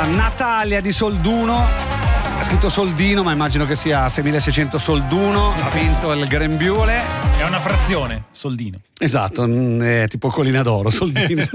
nostra Natalia di Solduno. Ha scritto Soldino, ma immagino che sia 6600 Solduno. Ha vinto il grembiule. È una frazione, Soldino. Esatto, è tipo Collina d'Oro, Soldino.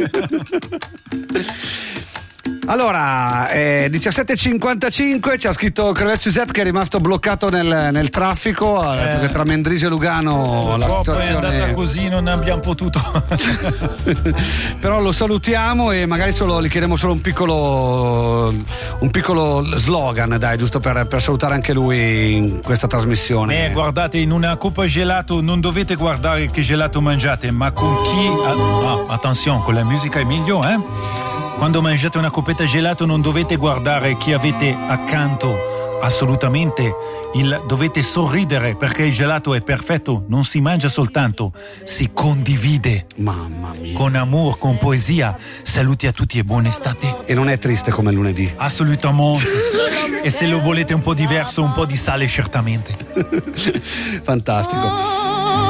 Allora, 17.55 ci ha scritto Crevet Suzette che è rimasto bloccato nel traffico, ha detto che tra Mendrisio e Lugano la situazione è andata così, non abbiamo potuto. Però lo salutiamo e magari gli chiediamo solo un piccolo slogan, dai, giusto per salutare anche lui in questa trasmissione. Guardate, in una coppa gelato non dovete guardare che gelato mangiate, ma con chi attenzione, con la musica è meglio, Quando mangiate una coppetta gelato non dovete guardare chi avete accanto, assolutamente, dovete sorridere perché il gelato è perfetto, non si mangia soltanto, si condivide. Mamma mia. Con amore, con poesia. Saluti a tutti e buona estate. E non è triste come lunedì. Assolutamente. E se lo volete un po' diverso, un po' di sale certamente. Fantastico.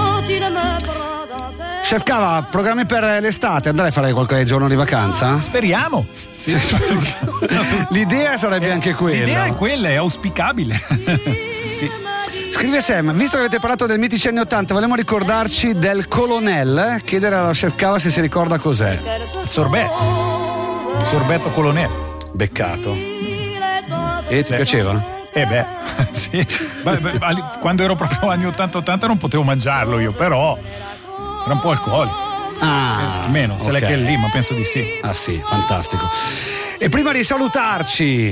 Chef Cava, programmi per l'estate? Andrai a fare qualche giorno di vacanza? Speriamo. Sì. L'idea sarebbe anche quella. L'idea è quella, è auspicabile. Sì. Scrive Sam, visto che avete parlato del mitici anni 80, vogliamo ricordarci del Colonel, chiedere alla Chef Cava se si ricorda cos'è. Sorbetto Colonel. Beccato. E ti piaceva? Sì. Quando ero proprio anni 80 non potevo mangiarlo io, però era un po' alcolico. Almeno, se lei che è lì, ma penso di sì. Ah sì, fantastico. E prima di salutarci,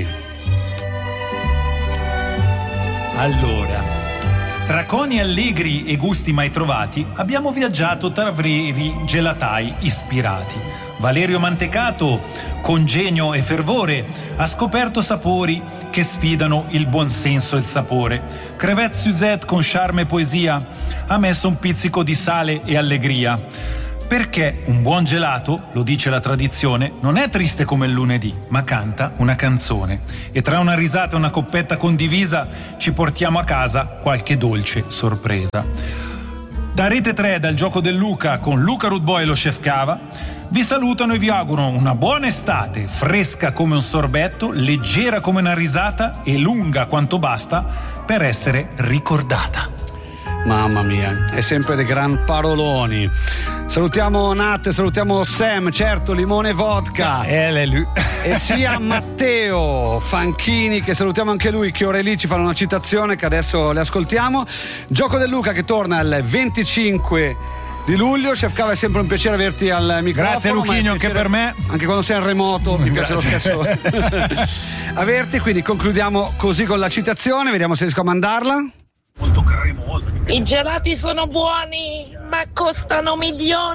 allora, tra coni allegri e gusti mai trovati, abbiamo viaggiato tra veri gelatai ispirati. Valerio Mantecato, con genio e fervore, ha scoperto sapori che sfidano il buonsenso e il sapore. Crevet Suzette, con charme e poesia, ha messo un pizzico di sale e allegria. Perché un buon gelato, lo dice la tradizione, non è triste come il lunedì, ma canta una canzone. E tra una risata e una coppetta condivisa ci portiamo a casa qualche dolce sorpresa. Da Rete 3, dal Gioco del Luca, con Luca Rudboy e lo Chef Cava, vi salutano e vi augurano una buona estate, fresca come un sorbetto, leggera come una risata e lunga quanto basta per essere ricordata. Mamma mia, è sempre dei gran paroloni. Salutiamo Nat, salutiamo Sam, certo, limone e vodka. E sia Matteo Fanchini, che salutiamo anche lui, che ore lì ci fanno una citazione che adesso le ascoltiamo. Gioco del Luca che torna il 25 di luglio. Chef Cava, è sempre un piacere averti al microfono. Grazie Luchino, anche per me. Anche quando sei in remoto mi piace lo stesso averti, quindi concludiamo così con la citazione, vediamo se riesco a mandarla. Molto cremosa. I gelati sono buoni, ma costano milioni.